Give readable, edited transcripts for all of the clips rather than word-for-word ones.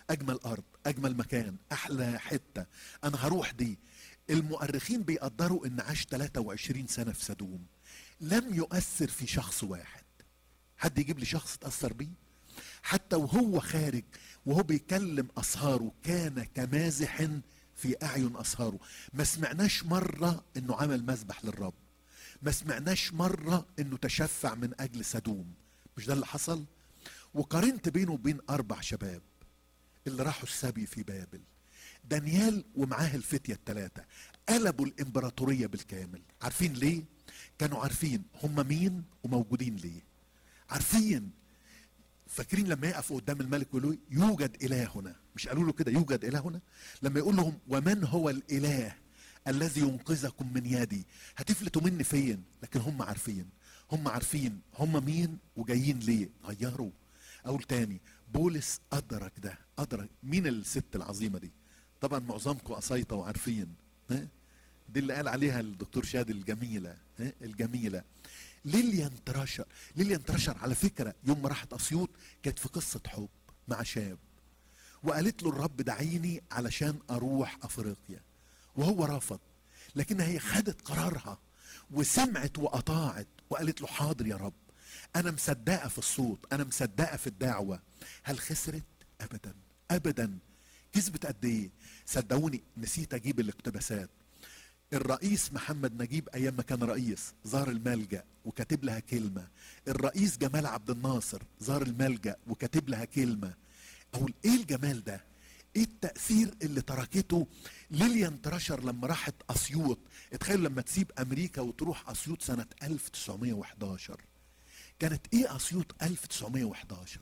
اجمل ارض، اجمل مكان، احلى حته، انا هروح دي. المؤرخين بيقدروا ان عاش 23 سنه في سدوم، لم يؤثر في شخص واحد. حد يجيب لي شخص تاثر بيه؟ حتى وهو خارج وهو بيكلم اصهاره كان كمازح في اعين اصهاره. ما سمعناش مره انه عمل مذبح للرب، ما سمعناش مره انه تشفع من اجل سدوم. مش ده اللي حصل؟ وقارنت بينه وبين 4 شباب اللي راحوا السبي في بابل. دانيال ومعاه الفتية ال3 قلبوا الامبراطورية بالكامل. عارفين ليه؟ كانوا عارفين هم مين وموجودين ليه. عارفين. فاكرين لما يقفوا قدام الملك ويقولوا يوجد إلهنا؟ مش قالوا له كده يوجد إلهنا؟ لما يقول لهم ومن هو الإله الذي ينقذكم من يدي، هتفلتوا مني فين؟ لكن هم عارفين، هم عارفين هم مين وجايين ليه. غيروا. اقول تاني، بولس ادرك ده، ادرك مين الست العظيمه دي. طبعا معظمكم قصيطه وعارفين، ها؟ دي اللي قال عليها الدكتور شادي الجميله، ها؟ الجميله ليليان تراشر. ليليان تراشر على فكره يوم ما راحت اسيوط كانت في قصه حب مع شاب، وقالت له الرب دعيني علشان اروح افريقيا، وهو رفض. لكن هي خدت قرارها وسمعت واطاعت وقالت له حاضر يا رب، انا مصدقه في الصوت، انا مصدقه في الدعوه. هل خسرت؟ ابدا ابدا. كسبت قد ايه؟ صدقوني نسيت اجيب الاقتباسات. الرئيس محمد نجيب ايام ما كان رئيس زار الملجأ وكاتب لها كلمه. الرئيس جمال عبد الناصر زار الملجأ وكاتب لها كلمه. اقول ايه الجمال ده؟ ايه التأثير اللي تركته ليليان تراشر لما راحت اسيوط؟ اتخيلوا لما تسيب امريكا وتروح اسيوط سنة 1911. كانت ايه اسيوط 1911؟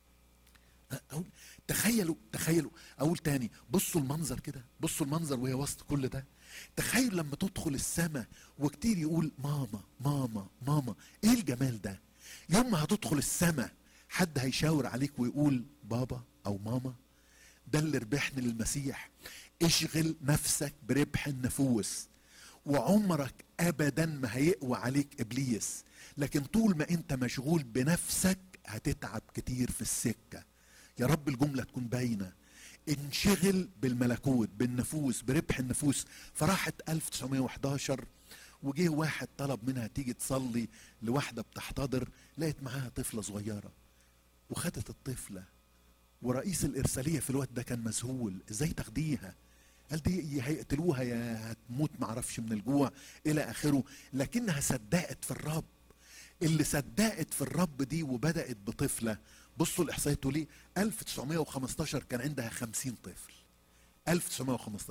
أقول تخيلوا. اقول تاني، بصوا المنظر كده، بصوا المنظر وهي وسط كل ده. تخيل لما تدخل السماء وكتير يقول ماما ماما ماما. ايه الجمال ده؟ يوم ما هتدخل السماء حد هيشاور عليك ويقول بابا او ماما؟ ده اللي ربحني للمسيح. اشغل نفسك بربح النفوس، وعمرك ابدا ما هيقوى عليك ابليس. لكن طول ما انت مشغول بنفسك هتتعب كتير في السكة. يا رب الجملة تكون باينة. انشغل بالملكوت، بالنفوس، بربح النفوس. فراحت 1911 وجه واحد طلب منها تيجي تصلي لواحدة بتحتضر، لقيت معاها طفلة صغيرة وخدت الطفلة. ورئيس الإرسالية في الوقت ده كان مذهول، ازاي تاخديها؟ قال دي هيقتلوها يا هتموت معرفش من الجوع إلى آخره. لكنها صدقت في الرب. اللي صدقت في الرب دي وبدأت بطفلة. بصوا الإحصائيات تقول ايه؟ 1915 كان عندها 50 طفل. 1915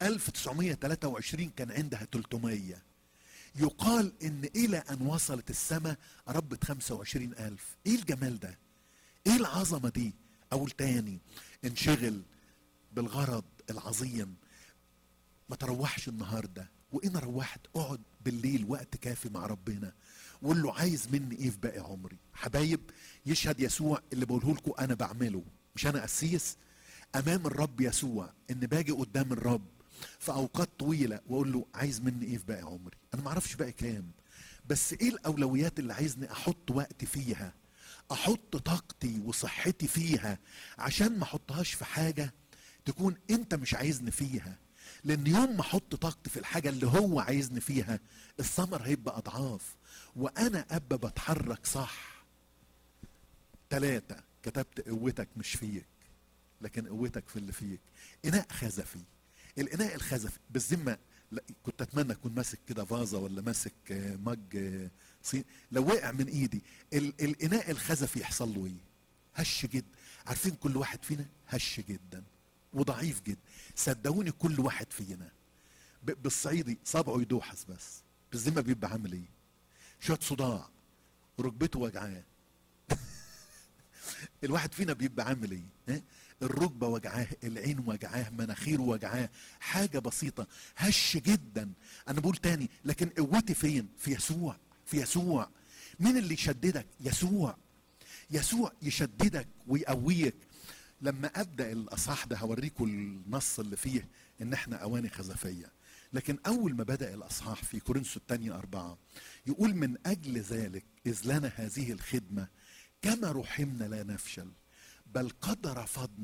1923 كان عندها 300. يقال ان الى ان وصلت السماء ربت 25,000. ايه الجمال ده؟ ايه العظمة دي؟ اقول تاني، انشغل بالغرض العظيم. ما تروحش النهاردة، وإن روحت اقعد بالليل وقت كافي مع ربنا وقول له عايز مني ايه في باقي عمري. حبايب، يشهد يسوع اللي بقوله لكم انا بعمله، مش انا قسيس امام الرب يسوع، ان باجي قدام الرب في اوقات طويله واقول له عايز مني ايه في باقي عمري. انا ما اعرفش باقي كام، بس ايه الاولويات اللي عايزني احط وقت فيها، احط طاقتي وصحتي فيها، عشان ما احطهاش في حاجه تكون انت مش عايزني فيها. لان يوم ما احط طاقتي في الحاجه اللي هو عايزني فيها الثمر هيبقى اضعاف. وانا ابقى بتحرك صح. 3 كتبت قوتك مش فيك لكن قوتك في اللي فيك. اناء خزفي. الاناء الخزفي بالذمه، كنت اتمنى اكون ماسك كده فازه ولا ماسك مج صين، لو وقع من ايدي الاناء الخزفي يحصل له ايه؟ هش جدا. عارفين كل واحد فينا هش جدا وضعيف جدا. صدقوني كل واحد فينا بالصعيدي صابعه يدوحس بس بالذمه بيبقى عامل ايه؟ شويه صداع، ركبته وجعاه. الواحد فينا بيبقى عامل ايه؟ الركبه وجعاه، العين وجعاه، مناخيره وجعاه. حاجه بسيطه هش جدا. انا بقول تاني، لكن قوتي فين؟ في يسوع، في يسوع. مين اللي يشددك؟ يسوع. يسوع يشددك ويقويك. لما ابدا الاصحاح ده هوريكم النص اللي فيه ان احنا اواني خزفيه. لكن اول ما بدا الاصحاح في كورنثوس الثانيه 4 يقول من اجل ذلك اذ لنا هذه الخدمه كما رحمنا لا نفشل بل قد رفضنا